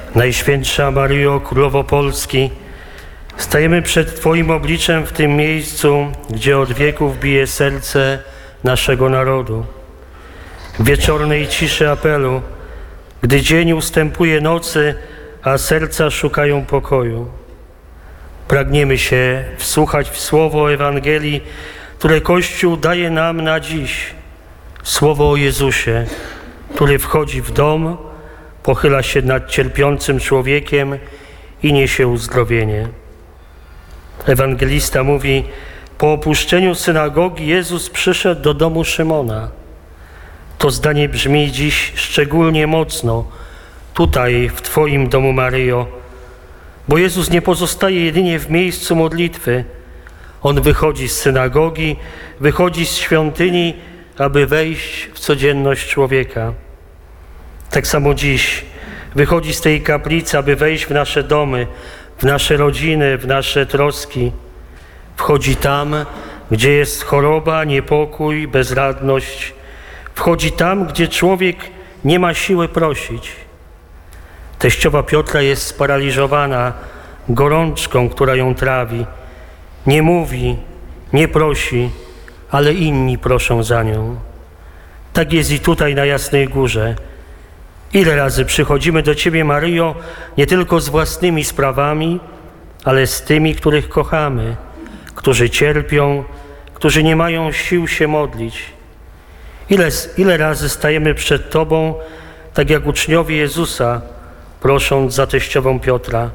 Najświętsza Maryjo, Królowo Polski, stajemy przed Twoim obliczem w tym miejscu, gdzie od wieków bije serce naszego narodu. W wieczornej ciszy apelu, gdy dzień ustępuje nocy, a serca szukają pokoju. Pragniemy się wsłuchać w słowo Ewangelii, które Kościół daje nam na dziś. Słowo o Jezusie, który wchodzi w dom, pochyla się nad cierpiącym człowiekiem i niesie uzdrowienie. Ewangelista mówi: po opuszczeniu synagogi Jezus przyszedł do domu Szymona. To zdanie brzmi dziś szczególnie mocno tutaj, w Twoim domu, Maryjo, bo Jezus nie pozostaje jedynie w miejscu modlitwy. On wychodzi z synagogi, wychodzi z świątyni, aby wejść w codzienność człowieka. Tak samo dziś wychodzi z tej kaplicy, aby wejść w nasze domy, w nasze rodziny, w nasze troski. Wchodzi tam, gdzie jest choroba, niepokój, bezradność. Wchodzi tam, gdzie człowiek nie ma siły prosić. Teściowa Piotra jest sparaliżowana gorączką, która ją trawi. Nie mówi, nie prosi, ale inni proszą za nią. Tak jest i tutaj na Jasnej Górze. Ile razy przychodzimy do Ciebie, Maryjo, nie tylko z własnymi sprawami, ale z tymi, których kochamy, którzy cierpią, którzy nie mają sił się modlić. Ile razy stajemy przed Tobą, tak jak uczniowie Jezusa, prosząc za teściową Piotra.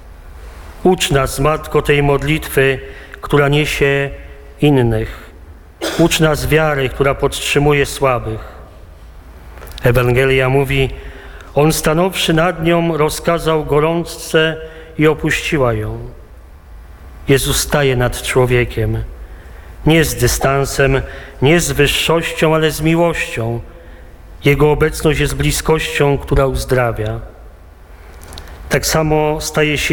Ucz nas, Matko, tej modlitwy, która niesie innych. Ucz nas wiary, która podtrzymuje słabych. Ewangelia mówi: on stanąwszy nad nią, rozkazał gorączce i opuściła ją. Jezus staje nad człowiekiem, nie z dystansem, nie z wyższością, ale z miłością. Jego obecność jest bliskością, która uzdrawia. Tak samo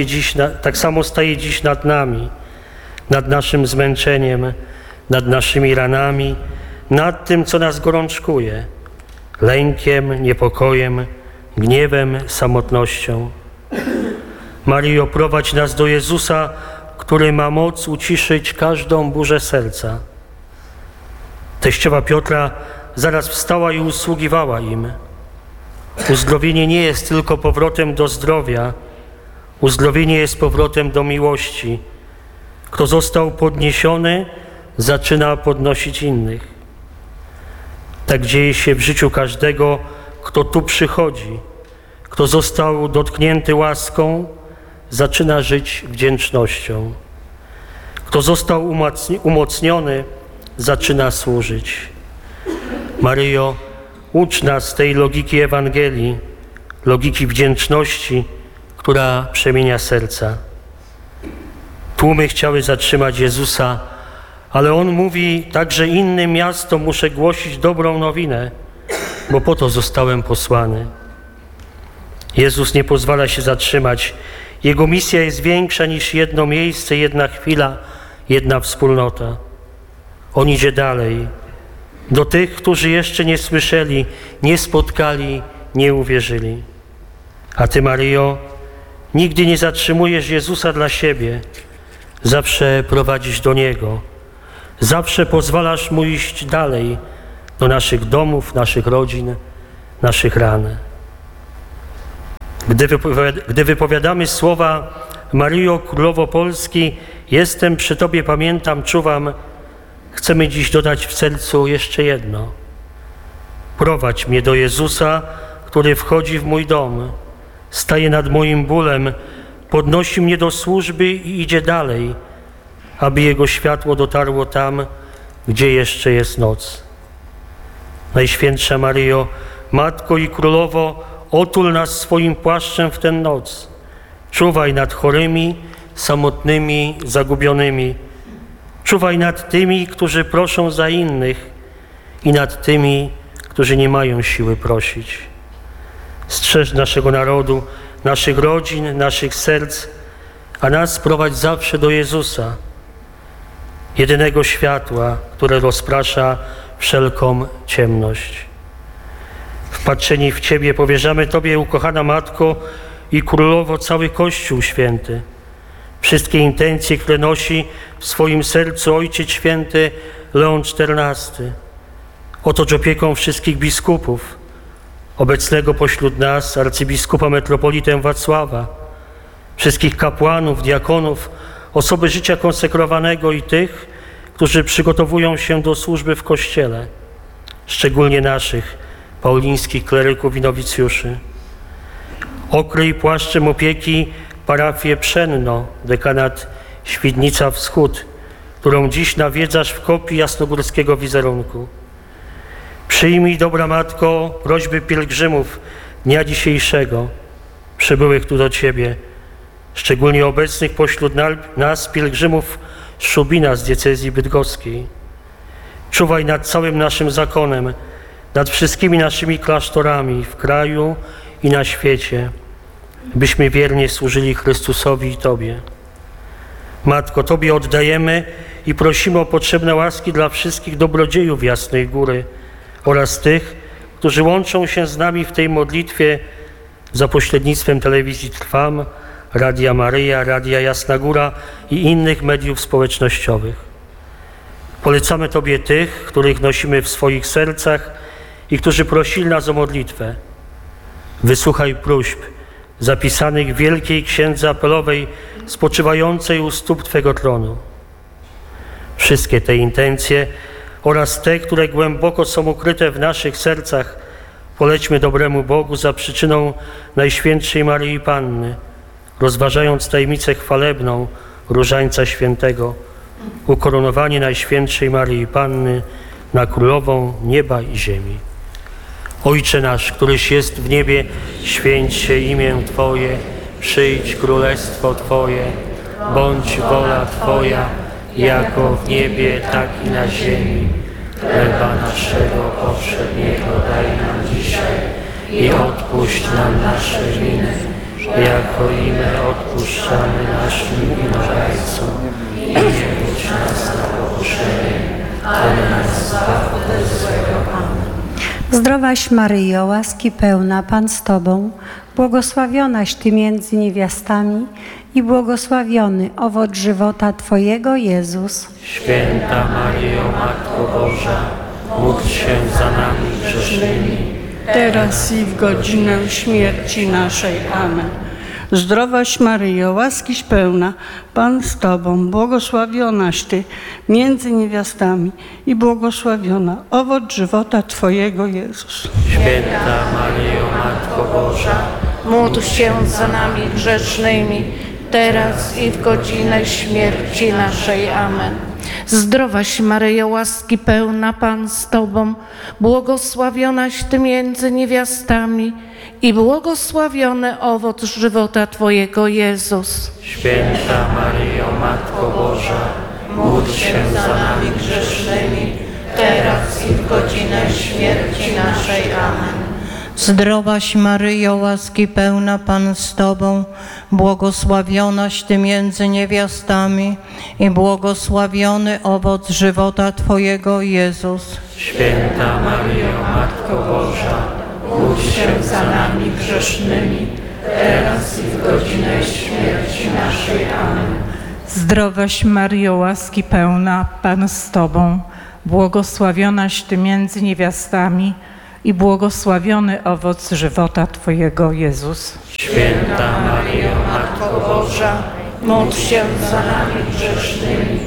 staje dziś nad nami, nad naszym zmęczeniem, nad naszymi ranami, nad tym, co nas gorączkuje, lękiem, niepokojem, gniewem, samotnością. Maryjo, prowadź nas do Jezusa, który ma moc uciszyć każdą burzę serca. Teściowa Piotra zaraz wstała i usługiwała im. Uzdrowienie nie jest tylko powrotem do zdrowia, uzdrowienie jest powrotem do miłości. Kto został podniesiony, zaczyna podnosić innych. Tak dzieje się w życiu każdego, kto tu przychodzi. Kto został dotknięty łaską, zaczyna żyć wdzięcznością. Kto został umocniony, zaczyna służyć. Maryjo, ucz nas tej logiki Ewangelii, logiki wdzięczności, która przemienia serca. Tłumy chciały zatrzymać Jezusa, ale On mówi: także innym miastom muszę głosić dobrą nowinę, bo po to zostałem posłany. Jezus nie pozwala się zatrzymać. Jego misja jest większa niż jedno miejsce, jedna chwila, jedna wspólnota. On idzie dalej, do tych, którzy jeszcze nie słyszeli, nie spotkali, nie uwierzyli. A Ty, Maryjo, nigdy nie zatrzymujesz Jezusa dla siebie. Zawsze prowadzisz do Niego. Zawsze pozwalasz Mu iść dalej, do naszych domów, naszych rodzin, naszych ran. Gdy wypowiadamy słowa: Maryjo, Królowo Polski, jestem przy Tobie, pamiętam, czuwam, chcemy dziś dodać w sercu jeszcze jedno. Prowadź mnie do Jezusa, który wchodzi w mój dom, staje nad moim bólem, podnosi mnie do służby i idzie dalej, aby Jego światło dotarło tam, gdzie jeszcze jest noc. Najświętsza Maryjo, Matko i Królowo, otul nas swoim płaszczem w tę noc. Czuwaj nad chorymi, samotnymi, zagubionymi. Czuwaj nad tymi, którzy proszą za innych i nad tymi, którzy nie mają siły prosić. Strzeż naszego narodu, naszych rodzin, naszych serc, a nas prowadź zawsze do Jezusa, jedynego światła, które rozprasza wszelką ciemność. Wpatrzeni w Ciebie powierzamy Tobie, ukochana Matko, i Królowo cały Kościół Święty, wszystkie intencje, które nosi w swoim sercu Ojciec Święty Leon XIV. Otocz opieką wszystkich biskupów, obecnego pośród nas arcybiskupa metropolitę Wacława, wszystkich kapłanów, diakonów, osoby życia konsekrowanego i tych, którzy przygotowują się do służby w Kościele, szczególnie naszych paulińskich kleryków i nowicjuszy. Okryj płaszczem opieki parafię Pszenno, dekanat Świdnica Wschód, którą dziś nawiedzasz w kopii jasnogórskiego wizerunku. Przyjmij, dobra Matko, prośby pielgrzymów dnia dzisiejszego, przybyłych tu do Ciebie, szczególnie obecnych pośród nas pielgrzymów z Szubina z diecezji bydgoskiej. Czuwaj nad całym naszym zakonem, nad wszystkimi naszymi klasztorami w kraju i na świecie, byśmy wiernie służyli Chrystusowi i Tobie. Matko, Tobie oddajemy i prosimy o potrzebne łaski dla wszystkich dobrodziejów Jasnej Góry oraz tych, którzy łączą się z nami w tej modlitwie za pośrednictwem telewizji Trwam, Radia Maryja, Radia Jasna Góra i innych mediów społecznościowych. Polecamy Tobie tych, których nosimy w swoich sercach i którzy prosili nas o modlitwę. Wysłuchaj próśb zapisanych w Wielkiej Księdze Apelowej spoczywającej u stóp Twego tronu. Wszystkie te intencje oraz te, które głęboko są ukryte w naszych sercach, polećmy dobremu Bogu za przyczyną Najświętszej Maryi Panny, rozważając tajemnicę chwalebną Różańca Świętego, ukoronowanie Najświętszej Maryi Panny na Królową nieba i ziemi. Ojcze nasz, któryś jest w niebie, święć się imię Twoje, przyjdź królestwo Twoje, bądź wola Twoja, jako w niebie, tak i na ziemi. Chleba naszego powszedniego daj nam dzisiaj i odpuść nam nasze winy, jako i my odpuszczamy naszym winowajcom. I nie wódź nas na pokuszenie, ale nas zbaw ode złego. Amen. Zdrowaś Maryjo, łaski pełna, Pan z Tobą, błogosławionaś Ty między niewiastami i błogosławiony owoc żywota Twojego, Jezus. Święta Maryjo, Matko Boża, módl się za nami grzesznymi, teraz i w godzinę śmierci naszej. Amen. Zdrowaś Maryjo, łaskiś pełna, Pan z Tobą, błogosławionaś Ty między niewiastami i błogosławiona owoc żywota Twojego, Jezus. Święta Maryjo, Matko Boża, módl się za nami grzesznymi, teraz i w godzinę śmierci naszej. Amen. Zdrowaś Maryjo, łaski pełna, Pan z Tobą, błogosławionaś Ty między niewiastami i błogosławiony owoc żywota Twojego, Jezus. Święta Maryjo, Matko Boża, módl się za nami grzesznymi, teraz i w godzinę śmierci naszej. Amen. Zdrowaś Maryjo, łaski pełna, Pan z Tobą, błogosławionaś Ty między niewiastami i błogosławiony owoc żywota Twojego, Jezus. Święta Maryjo, Matko Boża, módl się za nami grzesznymi, teraz i w godzinę śmierci naszej. Amen. Zdrowaś Maryjo, łaski pełna, Pan z Tobą, błogosławionaś Ty między niewiastami i błogosławiony owoc żywota Twojego, Jezus. Święta Maryjo, Matko Boża, módl się za nami grzesznymi,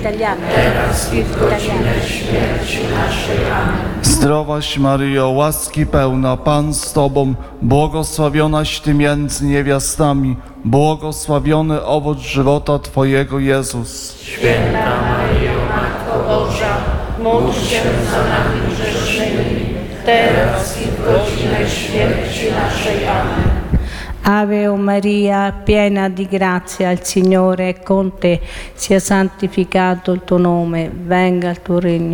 teraz i w godzinę śmierci naszej. Amen. Zdrowaś Maryjo, łaski pełna, Pan z Tobą, błogosławionaś Ty między niewiastami, błogosławiony owoc żywota Twojego, Jezus. Święta Maryjo, Matko Boża, módl się za nami grzesznymi, teraz i w godzinę śmierci naszej. Amen. Ave Maria, piena di grazia, il Signore è con te, sia santificato il tuo nome, venga il tuo regno.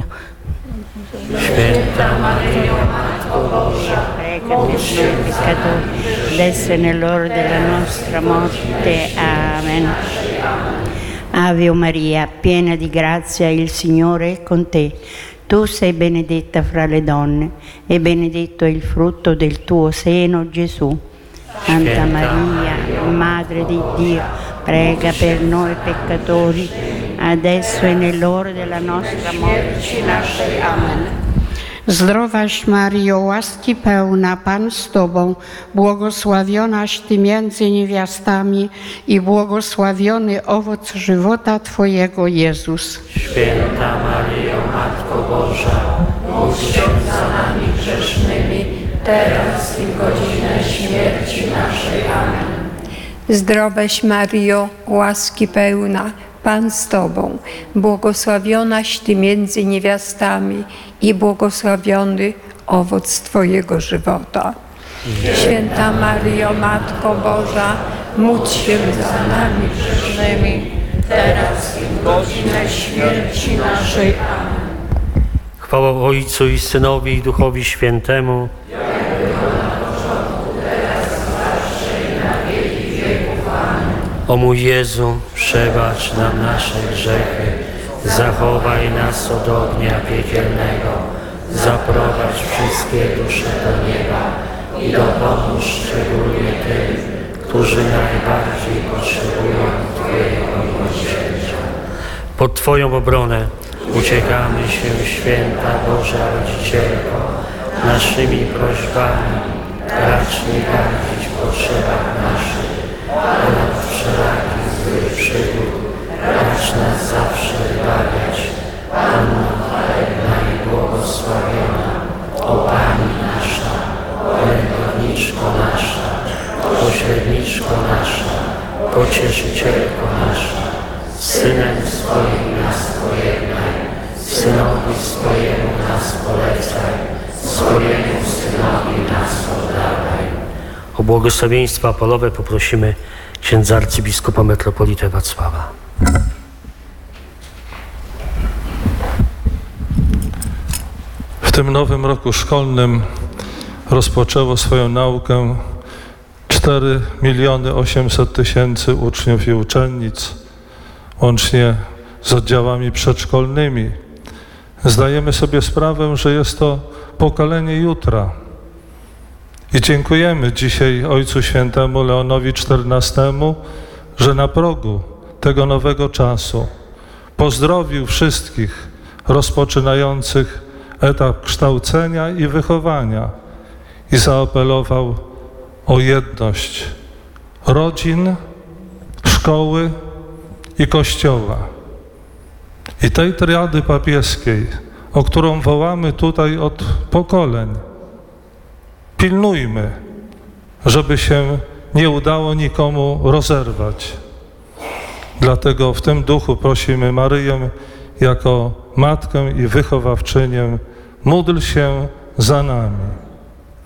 Święta Maryjo, Matko Boża, módl się peccatori, adesso e nell'ora della nostra morte. Amen. Ave Maria, piena di grazia, il Signore è con te. Tu sei benedetta fra le donne e benedetto è il frutto del tuo seno, Gesù. Santa Maria, Madre di Dio, prega per noi peccatori, adesso e nell'ora della nostra morte. Amen. Zdrowaś Maryjo, łaski pełna, Pan z Tobą, błogosławionaś Ty między niewiastami i błogosławiony owoc żywota Twojego, Jezus. Święta Maryjo, Matko Boża, módl się za nami grzesznymi, teraz i w godzinę śmierci naszej. Amen. Zdrowaś Maryjo, łaski pełna, Pan z Tobą, błogosławionaś Ty między niewiastami i błogosławiony owoc Twojego żywota. Święta Maryjo, Matko Boża, módl się za nami grzesznymi, teraz i w godzinę śmierci naszej. Amen. Chwała Ojcu i Synowi i Duchowi Świętemu. O mój Jezu, przebacz nam nasze grzechy, zachowaj nas od ognia piekielnego, zaprowadź wszystkie dusze do nieba i dopomóż szczególnie tym, którzy najbardziej potrzebują Twojego miłosierdzia. Pod Twoją obronę uciekamy się, Święta Boża Rodzicielko, naszymi prośbami racz nie gardzić w potrzebach naszych, ponad wszelakich złych przygód, racz nas zawsze wybawiać. Panno chwalebna i błogosławiona, o Pani nasza, orędowniczko nasza, pośredniczko nasza, pocieszycielko nasza, Synem swoim nas pojednaj, Synowi swojemu nas polecaj, swojemu Synowi nas oddawaj. O błogosławieństwo apolowe poprosimy księdza arcybiskupa metropolitę Wacława. W tym nowym roku szkolnym rozpoczęło swoją naukę 4 800 000 uczniów i uczennic, łącznie z oddziałami przedszkolnymi. Zdajemy sobie sprawę, że jest to pokolenie jutra. I dziękujemy dzisiaj Ojcu Świętemu Leonowi XIV, że na progu tego nowego czasu pozdrowił wszystkich rozpoczynających etap kształcenia i wychowania i zaapelował o jedność rodzin, szkoły i Kościoła. I tej triady papieskiej, o którą wołamy tutaj od pokoleń, pilnujmy, żeby się nie udało nikomu rozerwać. Dlatego w tym duchu prosimy Maryję jako Matkę i Wychowawczynię, módl się za nami.